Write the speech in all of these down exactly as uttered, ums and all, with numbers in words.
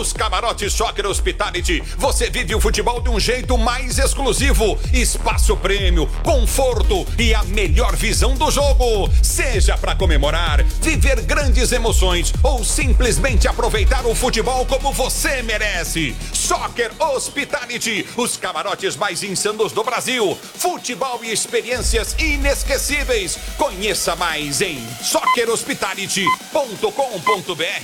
Nos camarotes Soccer Hospitality, você vive o futebol de um jeito mais exclusivo. Espaço prêmio, conforto e a melhor visão do jogo. Seja para comemorar, viver grandes emoções ou simplesmente aproveitar o futebol como você merece. Soccer Hospitality, os camarotes mais insanos do Brasil. Futebol e experiências inesquecíveis. Conheça mais em soccer hospitality ponto com ponto br.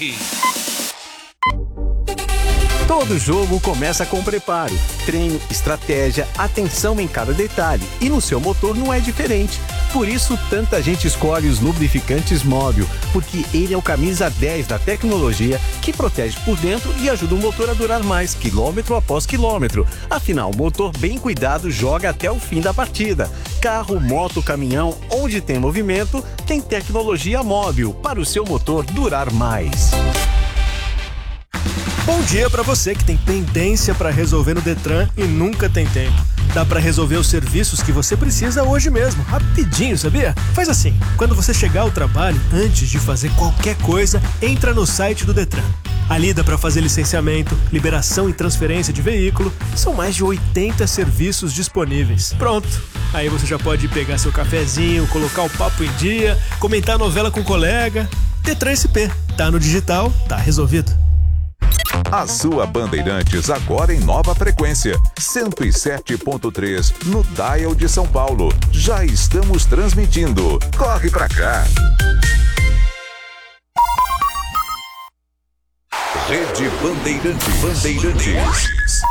Todo jogo começa com preparo, treino, estratégia, atenção em cada detalhe. E no seu motor não é diferente. Por isso, tanta gente escolhe os lubrificantes Móbil, porque ele é o camisa dez da tecnologia que protege por dentro e ajuda o motor a durar mais, quilômetro após quilômetro. Afinal, o motor bem cuidado joga até o fim da partida. Carro, moto, caminhão, onde tem movimento, tem tecnologia Móbil para o seu motor durar mais. Bom dia para você que tem pendência para resolver no Detran e nunca tem tempo. Dá para resolver os serviços que você precisa hoje mesmo, rapidinho, sabia? Faz assim, quando você chegar ao trabalho, antes de fazer qualquer coisa, entra no site do Detran. Ali dá para fazer licenciamento, liberação e transferência de veículo. São mais de oitenta serviços disponíveis. Pronto, aí você já pode pegar seu cafezinho, colocar o papo em dia, comentar a novela com o colega. Detran S P, tá no digital, tá resolvido. A sua Bandeirantes agora em nova frequência, cento e sete ponto três no dial de São Paulo. Já estamos transmitindo. Corre pra cá. Rede Bandeirantes. Bandeirantes.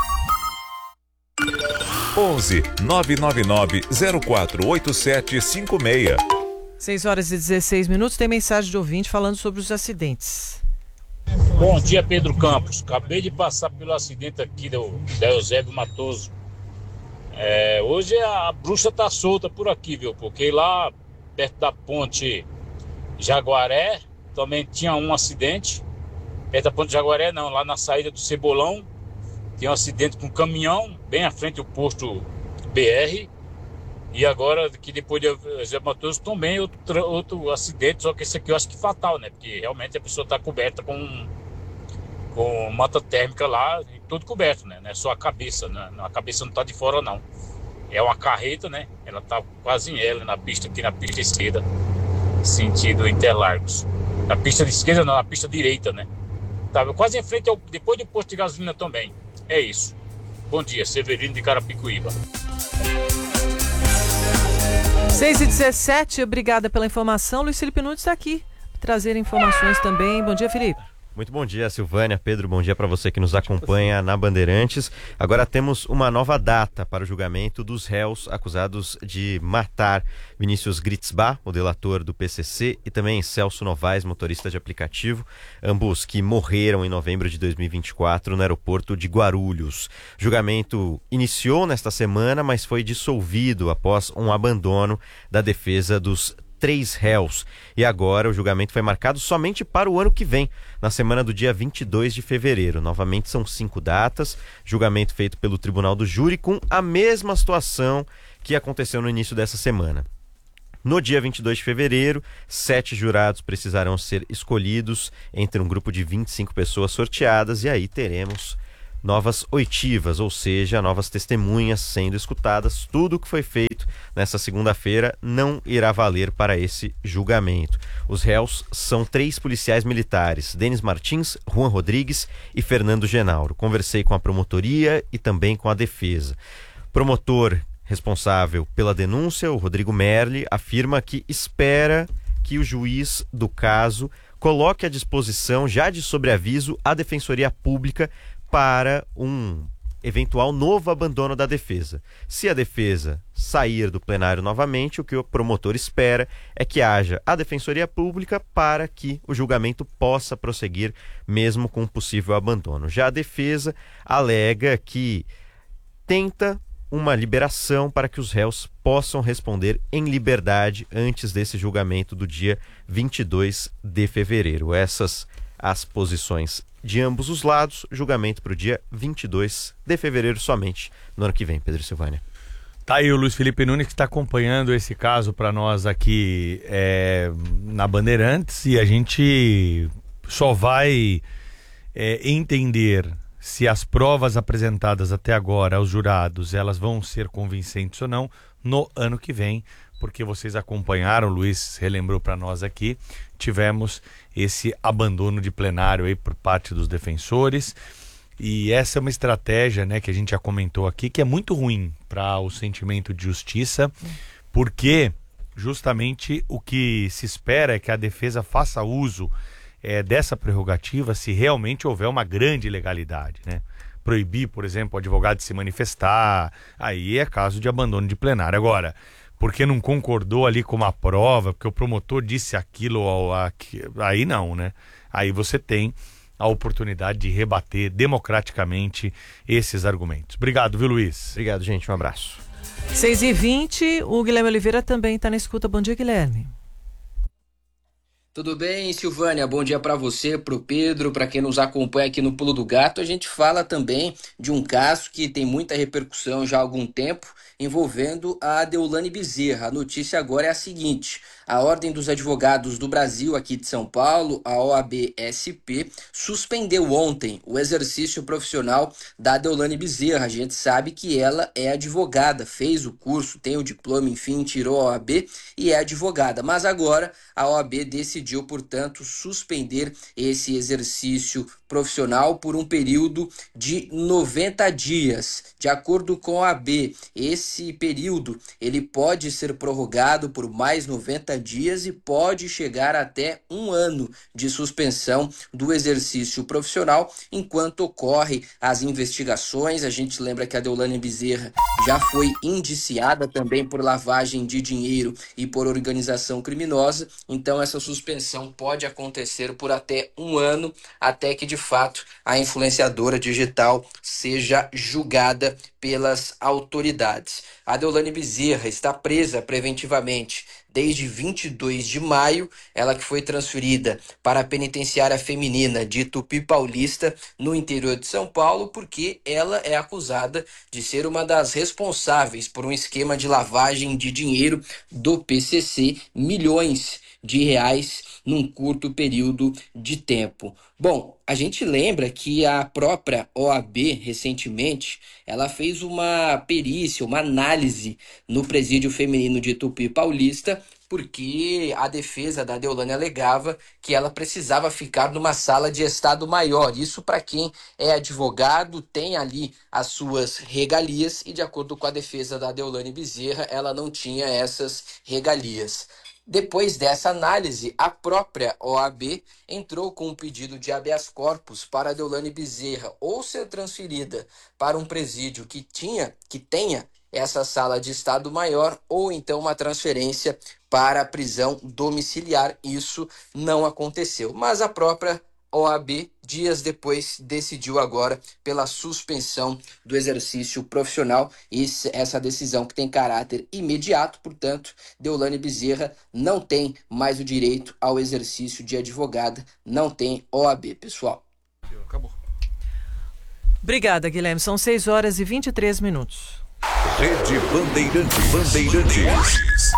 onze nove nove nove zero quatro oito sete cinco seis. seis horas e dezesseis minutos. Tem mensagem de ouvinte falando sobre os acidentes. Bom dia, Pedro Campos. Acabei de passar pelo acidente aqui do, do Eusébio Matoso. É, hoje a, a bruxa tá solta por aqui, viu? Porque lá perto da ponte Jaguaré também tinha um acidente. Perto da ponte Jaguaré não, lá na saída do Cebolão tem um acidente com um caminhão bem à frente do posto B R. E agora, que depois de Eusébio Matoso, também outro, outro acidente, só que esse aqui eu acho que fatal, né? Porque realmente a pessoa está coberta com, com manta térmica lá, tudo coberto, né? Não é só a cabeça, né? A cabeça não está de fora, não. É uma carreta, né? Ela está quase em L na pista, aqui na pista esquerda, sentido Interlagos. Na pista de esquerda, não, na pista direita, né? Estava quase em frente, ao, depois do posto de gasolina também. É isso. Bom dia, Severino de Carapicuíba. seis e dezessete, obrigada pela informação. Luiz Felipe Nunes está aqui para trazer informações também. Bom dia, Felipe. Muito bom dia, Silvânia, Pedro, bom dia para você que nos acompanha na Bandeirantes. Agora temos uma nova data para o julgamento dos réus acusados de matar Vinícius Gritzbach, o delator do P C C, e também Celso Novaes, motorista de aplicativo, ambos que morreram em novembro de dois mil e vinte e quatro no aeroporto de Guarulhos. O julgamento iniciou nesta semana, mas foi dissolvido após um abandono da defesa dos três réus. E agora o julgamento foi marcado somente para o ano que vem, na semana do dia vinte e dois de fevereiro. Novamente são cinco datas, julgamento feito pelo Tribunal do Júri com a mesma situação que aconteceu no início dessa semana. No dia vinte e dois de fevereiro, sete jurados precisarão ser escolhidos entre um grupo de vinte e cinco pessoas sorteadas, e aí teremos novas oitivas, ou seja, novas testemunhas sendo escutadas. Tudo o que foi feito nessa segunda-feira não irá valer para esse julgamento. Os réus são três policiais militares, Denis Martins, Juan Rodrigues e Fernando Genauro. Conversei com a promotoria e também com a defesa. Promotor responsável pela denúncia, o Rodrigo Merli, afirma que espera que o juiz do caso coloque à disposição, já de sobreaviso, a Defensoria Pública para um eventual novo abandono da defesa. Se a defesa sair do plenário novamente, o que o promotor espera é que haja a Defensoria Pública para que o julgamento possa prosseguir mesmo com um possível abandono. Já a defesa alega que tenta uma liberação para que os réus possam responder em liberdade antes desse julgamento do dia vinte e dois de fevereiro. Essas as posições de ambos os lados, julgamento para o dia vinte e dois de fevereiro somente, no ano que vem, Pedro Silvânia. Tá aí o Luiz Felipe Nunes que está acompanhando esse caso para nós aqui é, na Bandeirantes, e a gente só vai é, entender se as provas apresentadas até agora aos jurados, elas vão ser convincentes ou não no ano que vem, porque vocês acompanharam, o Luiz relembrou para nós aqui, tivemos esse abandono de plenário aí por parte dos defensores, e essa é uma estratégia, né, que a gente já comentou aqui, que é muito ruim para o sentimento de justiça, porque justamente o que se espera é que a defesa faça uso é, dessa prerrogativa se realmente houver uma grande ilegalidade, né? Proibir, por exemplo, o advogado de se manifestar, aí é caso de abandono de plenário. Agora, porque não concordou ali com uma prova, porque o promotor disse aquilo, ou aquilo, aí não, né? Aí você tem a oportunidade de rebater democraticamente esses argumentos. Obrigado, viu, Luiz? Obrigado, gente. Um abraço. seis e vinte, o Guilherme Oliveira também está na escuta. Bom dia, Guilherme. Tudo bem, Silvânia? Bom dia para você, para o Pedro, para quem nos acompanha aqui no Pulo do Gato. A gente fala também de um caso que tem muita repercussão já há algum tempo, envolvendo a Deolane Bezerra. A notícia agora é a seguinte: a Ordem dos Advogados do Brasil, aqui de São Paulo, a O A B S P, suspendeu ontem o exercício profissional da Deolane Bezerra. A gente sabe que ela é advogada, fez o curso, tem o diploma, enfim, tirou a O A B e é advogada. Mas agora a O A B decidiu, portanto, suspender esse exercício profissional por um período de noventa dias. De acordo com a O A B, esse período ele pode ser prorrogado por mais noventa dias e pode chegar até um ano de suspensão do exercício profissional enquanto ocorre as investigações. A gente lembra que a Deolane Bezerra já foi indiciada também por lavagem de dinheiro e por organização criminosa, então essa suspensão pode acontecer por até um ano, até que de fato a influenciadora digital seja julgada pelas autoridades. A Deolane Bezerra está presa preventivamente desde vinte e dois de maio, ela que foi transferida para a penitenciária feminina de Tupi Paulista, no interior de São Paulo, porque ela é acusada de ser uma das responsáveis por um esquema de lavagem de dinheiro do P C C, milhões de reais num curto período de tempo. Bom, a gente lembra que a própria O A B, recentemente, ela fez uma perícia, uma análise no presídio feminino de Tupi Paulista, porque a defesa da Deolane alegava que ela precisava ficar numa sala de estado maior. Isso para quem é advogado, tem ali as suas regalias, e de acordo com a defesa da Deolane Bezerra, ela não tinha essas regalias. Depois dessa análise, a própria O A B entrou com um pedido de habeas corpus para a Deolane Bezerra ou ser transferida para um presídio que tinha, que tenha essa sala de estado maior, ou então uma transferência para a prisão domiciliar. Isso não aconteceu, mas a própria O A B, dias depois, decidiu agora pela suspensão do exercício profissional. Esse, essa decisão que tem caráter imediato, portanto, Deolane Bezerra não tem mais o direito ao exercício de advogada, não tem O A B, pessoal. Acabou. Obrigada, Guilherme. São seis horas e vinte e três minutos. Rede Bandeirantes. Bandeirantes.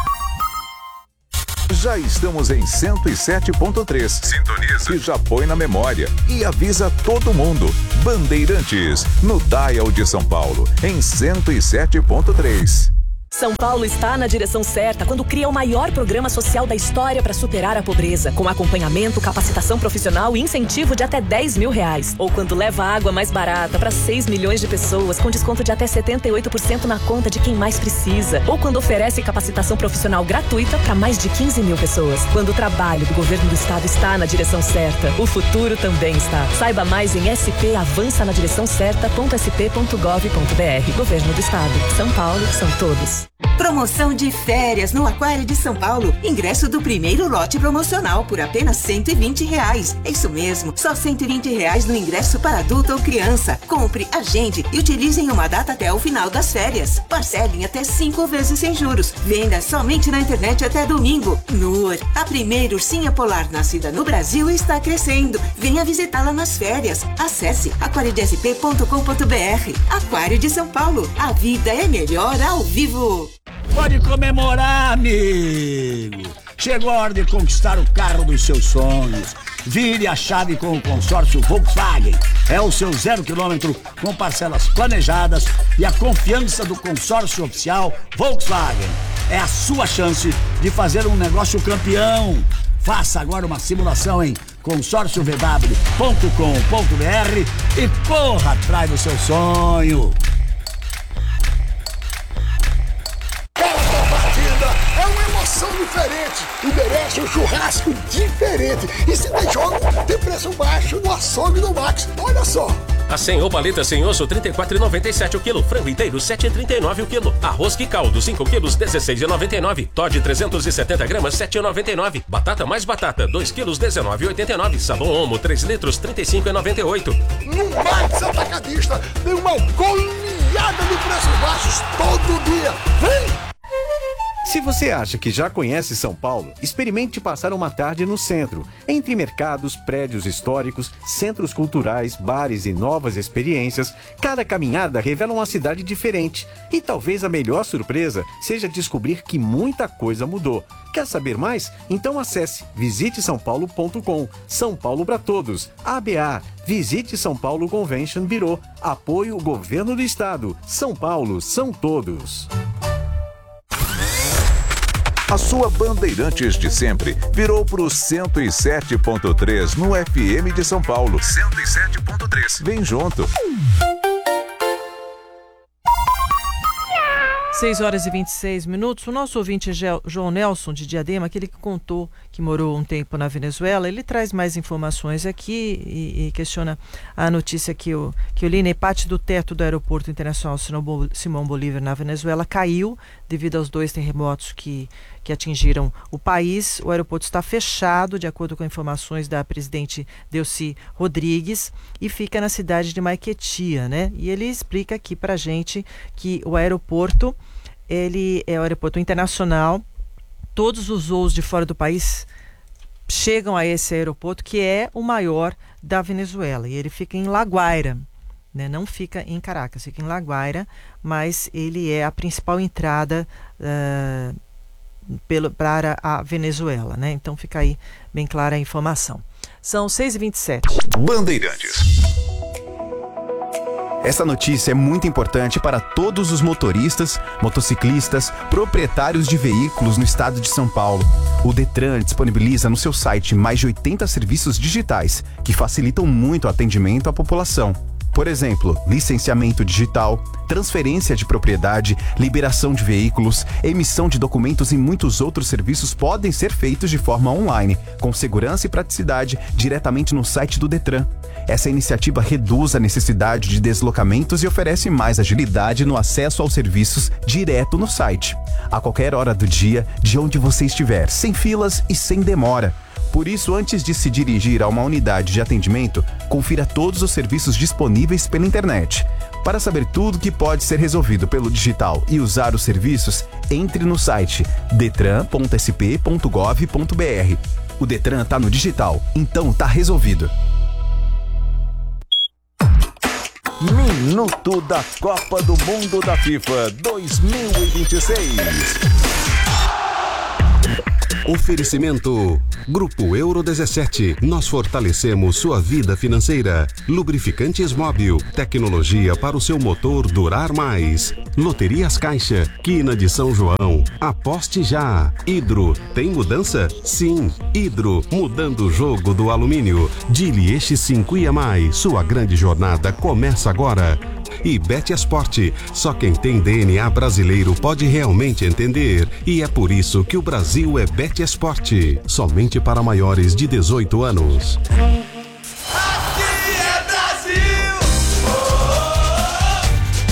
Já estamos em cento e sete ponto três. Sintoniza. E já põe na memória e avisa todo mundo. Bandeirantes, no Dial de São Paulo, em cento e sete ponto três. São Paulo está na direção certa quando cria o maior programa social da história para superar a pobreza, com acompanhamento, capacitação profissional e incentivo de até dez mil reais. Ou quando leva água mais barata para seis milhões de pessoas, com desconto de até setenta e oito por cento na conta de quem mais precisa. Ou quando oferece capacitação profissional gratuita para mais de quinze mil pessoas. Quando o trabalho do governo do estado está na direção certa, o futuro também está. Saiba mais em s p avança na direção certa ponto s p ponto gov ponto b r. Governo do Estado. São Paulo, são todos. Promoção de férias no Aquário de São Paulo. Ingresso do primeiro lote promocional por apenas cento e vinte reais. É isso mesmo, só cento e vinte reais no ingresso para adulto ou criança. Compre, agende e utilize em uma data até o final das férias. Parcelem até cinco vezes sem juros. Venda somente na internet até domingo. Nur, a primeira ursinha polar nascida no Brasil, está crescendo. Venha visitá-la nas férias. Acesse aquário d s p ponto com ponto b r. Aquário de São Paulo. A vida é melhor ao vivo. Pode comemorar, amigo! Chegou a hora de conquistar o carro dos seus sonhos. Vire a chave com o consórcio Volkswagen. É o seu zero quilômetro com parcelas planejadas e a confiança do consórcio oficial Volkswagen. É a sua chance de fazer um negócio campeão. Faça agora uma simulação em consórcio v w ponto com ponto b r e corra atrás do seu sonho. É uma emoção diferente e merece um churrasco diferente. E se tem jogo, tem preço baixo no Açougue do Max. Olha só. A senhor paleta sem osso, trinta e quatro reais e noventa e sete centavos o quilo. Frango inteiro, sete reais e trinta e nove centavos o quilo. Arroz que caldo, cinco quilos, dezesseis reais e noventa e nove centavos. Toddy trezentos e setenta gramas, sete reais e noventa e nove centavos. Batata mais batata, dois quilos, dezenove reais e oitenta e nove centavos. Sabão Omo, três litros, trinta e cinco reais e noventa e oito centavos. No Max Atacadista tem uma goleada de preços baixos todo dia. Vem! Se você acha que já conhece São Paulo, experimente passar uma tarde no centro, entre mercados, prédios históricos, centros culturais, bares e novas experiências. Cada caminhada revela uma cidade diferente. E talvez a melhor surpresa seja descobrir que muita coisa mudou. Quer saber mais? Então acesse visite são paulo ponto com. São Paulo para todos. A B A. Visite São Paulo Convention Bureau. Apoio Governo do Estado. São Paulo são todos. A sua Bandeirantes de sempre virou pro cento e sete ponto três no F M de São Paulo. cento e sete ponto três. Vem junto. seis horas e vinte e seis minutos. O nosso ouvinte João Nelson de Diadema, aquele que contou que morou um tempo na Venezuela, ele traz mais informações aqui e, e questiona a notícia que eu, que eu li, né? Parte do teto do aeroporto internacional Simão Bolívar na Venezuela caiu devido aos dois terremotos que, que atingiram o país. O aeroporto está fechado, de acordo com informações da presidente Delcy Rodrigues, e fica na cidade de Maiquetia, né? E ele explica aqui pra gente que o aeroporto, ele é o aeroporto internacional. Todos os voos de fora do país chegam a esse aeroporto, que é o maior da Venezuela, e ele fica em La Guaira, né? Não fica em Caracas, fica em La Guaira, mas ele é a principal entrada uh, pelo, para a Venezuela, né? Então fica aí bem clara a informação. São seis e vinte e sete. Bandeirantes. Essa notícia é muito importante para todos os motoristas, motociclistas, proprietários de veículos no estado de São Paulo. O Detran disponibiliza no seu site mais de oitenta serviços digitais que facilitam muito o atendimento à população. Por exemplo, licenciamento digital, transferência de propriedade, liberação de veículos, emissão de documentos e muitos outros serviços podem ser feitos de forma online, com segurança e praticidade, diretamente no site do Detran. Essa iniciativa reduz a necessidade de deslocamentos e oferece mais agilidade no acesso aos serviços direto no site, a qualquer hora do dia, de onde você estiver, sem filas e sem demora. Por isso, antes de se dirigir a uma unidade de atendimento, confira todos os serviços disponíveis pela internet. Para saber tudo que pode ser resolvido pelo digital e usar os serviços, entre no site detran ponto s p ponto gov ponto b r. O Detran tá no digital, então tá resolvido. Minuto da Copa do Mundo da FIFA dois mil e vinte e seis. Oferecimento Grupo Euro dezessete. Nós fortalecemos sua vida financeira. Lubrificantes Móbil. Tecnologia para o seu motor durar mais. Loterias Caixa. Quina de São João. Aposte já. Hidro. Tem mudança? Sim. Hidro. Mudando o jogo do alumínio. Dilieste cinco e mais. Sua grande jornada começa agora. E Betesport. Só quem tem D N A brasileiro pode realmente entender. E é por isso que o Brasil é Betesport. Somente para maiores de dezoito anos. Aqui é Brasil! Oh, oh,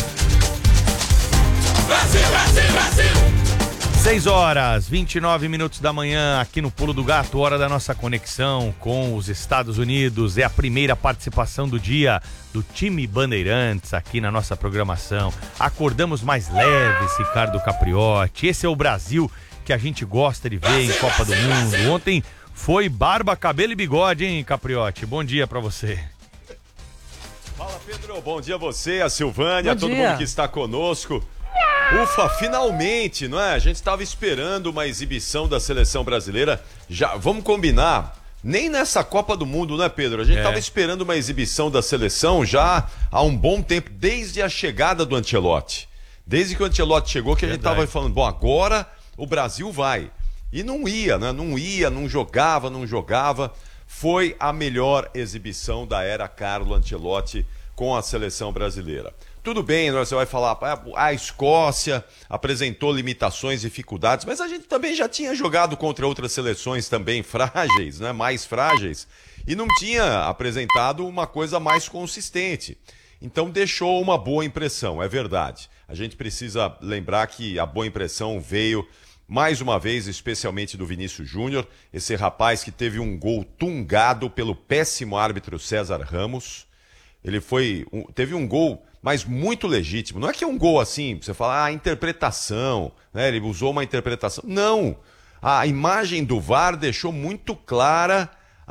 oh. Brasil, Brasil, Brasil! seis horas, vinte e nove minutos da manhã, aqui no Pulo do Gato, hora da nossa conexão com os Estados Unidos. É a primeira participação do dia do time Bandeirantes aqui na nossa programação. Acordamos mais leves, Ricardo Capriotti. Esse é o Brasil que a gente gosta de ver em Copa do Mundo. Ontem foi barba, cabelo e bigode, hein, Capriotti? Bom dia pra você. Fala, Pedro. Bom dia a você, a Silvânia, a todo dia. mundo que está conosco. Ufa, finalmente, não é? A gente estava esperando uma exibição da seleção brasileira. Já, vamos combinar, nem nessa Copa do Mundo, né, Pedro? A gente estava É. esperando uma exibição da seleção já há um bom tempo, desde a chegada do Ancelotti. Desde que o Ancelotti chegou, que a gente estava falando, bom, agora o Brasil vai. E não ia, né? Não ia, não jogava, não jogava. Foi a melhor exibição da era Carlo Ancelotti com a seleção brasileira. Tudo bem, você vai falar, a Escócia apresentou limitações e dificuldades, mas a gente também já tinha jogado contra outras seleções também frágeis, né, mais frágeis, e não tinha apresentado uma coisa mais consistente. Então deixou uma boa impressão, é verdade. A gente precisa lembrar que a boa impressão veio, mais uma vez, especialmente do Vinícius Júnior, esse rapaz que teve um gol tungado pelo péssimo árbitro César Ramos. Ele foi, um, teve um gol, mas muito legítimo. Não é que é um gol assim, você fala, ah, interpretação, né? Ele usou uma interpretação. Não! A imagem do V A R deixou muito clara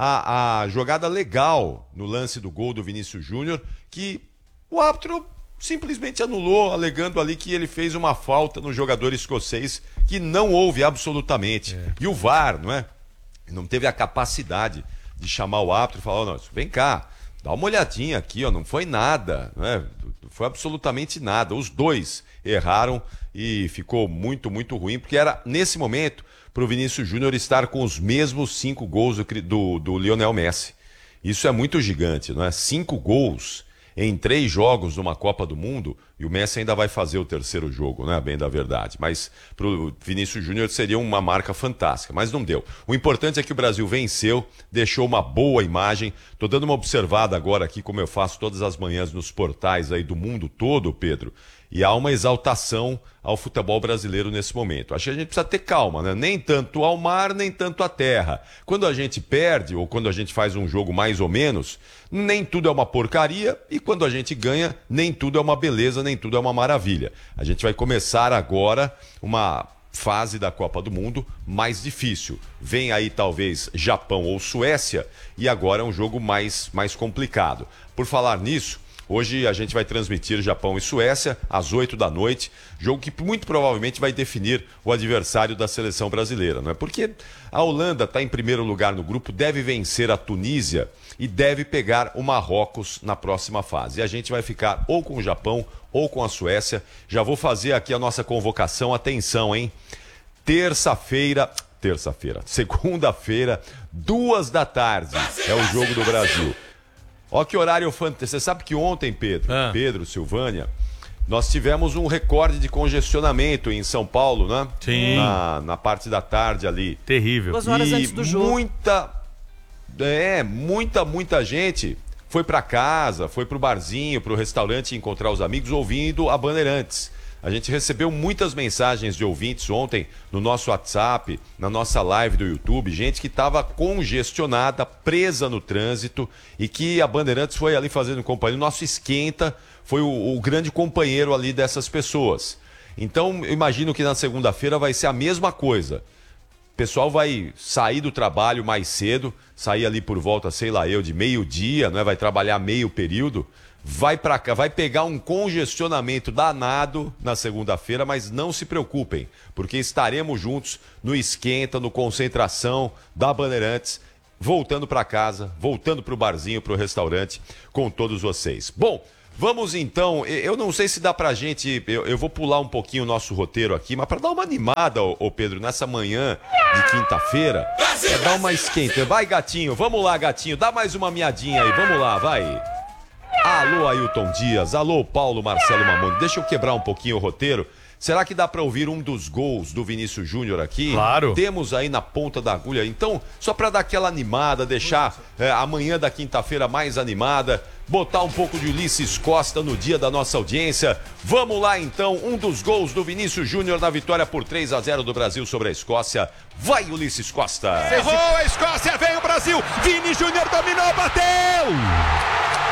a, a jogada legal no lance do gol do Vinícius Júnior, que o árbitro simplesmente anulou, alegando ali que ele fez uma falta no jogador escocês, que não houve absolutamente. É. E o V A R, não é? Não teve a capacidade de chamar o árbitro e falar, oh, não, vem cá, dá uma olhadinha aqui, ó, não foi nada, né? Não foi absolutamente nada. Os dois erraram e ficou muito, muito ruim, porque era, nesse momento, para o Vinícius Júnior estar com os mesmos cinco gols do, do, do Lionel Messi. Isso é muito gigante, não é? Cinco gols em três jogos numa Copa do Mundo, e o Messi ainda vai fazer o terceiro jogo, né? Bem da verdade. Mas para o Vinícius Júnior seria uma marca fantástica, mas não deu. O importante é que o Brasil venceu, deixou uma boa imagem. Estou dando uma observada agora aqui, como eu faço todas as manhãs nos portais aí do mundo todo, Pedro, e há uma exaltação ao futebol brasileiro nesse momento. Acho que a gente precisa ter calma, né? Nem tanto ao mar, nem tanto à terra. Quando a gente perde, ou quando a gente faz um jogo mais ou menos, nem tudo é uma porcaria, e quando a gente ganha, nem tudo é uma beleza, nem tudo é uma maravilha. A gente vai começar agora uma fase da Copa do Mundo mais difícil. Vem aí talvez Japão ou Suécia, e agora é um jogo mais, mais complicado. Por falar nisso, hoje a gente vai transmitir Japão e Suécia às oito da noite, jogo que muito provavelmente vai definir o adversário da seleção brasileira, não é? Porque a Holanda está em primeiro lugar no grupo, deve vencer a Tunísia e deve pegar o Marrocos na próxima fase. E a gente vai ficar ou com o Japão ou com a Suécia. Já vou fazer aqui a nossa convocação, atenção, hein? Terça-feira, terça-feira, segunda-feira, duas da tarde, é o jogo do Brasil. Ó que horário fantástico. Você sabe que ontem, Pedro, ah. Pedro, Silvânia, nós tivemos um recorde de congestionamento em São Paulo, né? Sim. Na, na parte da tarde ali. Terrível. Duas horas e antes do jogo. Muita, é, muita, muita gente foi para casa, foi pro barzinho, pro restaurante encontrar os amigos ouvindo a Bandeirantes. A gente recebeu muitas mensagens de ouvintes ontem no nosso WhatsApp, na nossa live do YouTube, gente que estava congestionada, presa no trânsito, e que a Bandeirantes foi ali fazendo companhia. O nosso Esquenta foi o, o grande companheiro ali dessas pessoas. Então, eu imagino que na segunda-feira vai ser a mesma coisa. O pessoal vai sair do trabalho mais cedo, sair ali por volta, sei lá eu, de meio-dia, né? Vai trabalhar meio período. Vai para cá, vai pegar um congestionamento danado na segunda-feira, mas não se preocupem, porque estaremos juntos no Esquenta, no Concentração da Bandeirantes, voltando para casa, voltando para o barzinho, para o restaurante, com todos vocês. Bom, vamos então, eu não sei se dá pra gente, eu, eu vou pular um pouquinho o nosso roteiro aqui, mas para dar uma animada, ô, ô Pedro, nessa manhã de quinta-feira, é dar uma esquenta. Vai, gatinho, vamos lá, gatinho, dá mais uma miadinha aí, vamos lá, vai. Alô, Ailton Dias, alô, Paulo Marcelo Mamoni. Deixa eu quebrar um pouquinho o roteiro. Será que dá para ouvir um dos gols do Vinícius Júnior aqui? Claro. Temos aí na ponta da agulha. Então, só para dar aquela animada, deixar é, amanhã da quinta-feira mais animada, botar um pouco de Ulisses Costa no dia da nossa audiência. Vamos lá, então, um dos gols do Vinícius Júnior na vitória por três a zero do Brasil sobre a Escócia. Vai, Ulisses Costa. Errou a Escócia, vem o Brasil. Vini Júnior dominou, bateu!